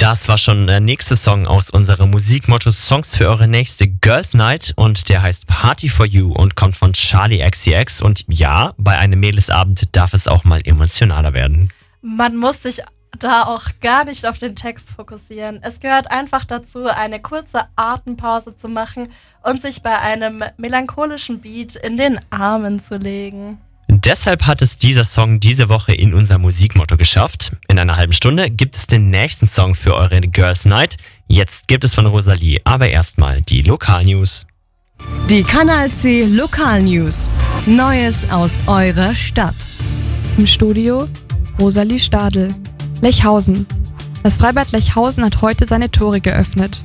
Das war schon der nächste Song aus unserem Musikmotto Songs für eure nächste Girls Night und der heißt Party for You und kommt von Charli XCX und ja, bei einem Mädelsabend darf es auch mal emotionaler werden. Man muss sich da auch gar nicht auf den Text fokussieren. Es gehört einfach dazu, eine kurze Atempause zu machen und sich bei einem melancholischen Beat in den Armen zu legen. Deshalb hat es dieser Song diese Woche in unser Musikmotto geschafft. In einer halben Stunde gibt es den nächsten Song für eure Girls Night. Jetzt gibt es von Rosalie, aber erstmal die Lokalnews. Die Kanal C Lokalnews. Neues aus eurer Stadt. Im Studio Rosalie Stadl. Lechhausen. Das Freibad Lechhausen hat heute seine Tore geöffnet.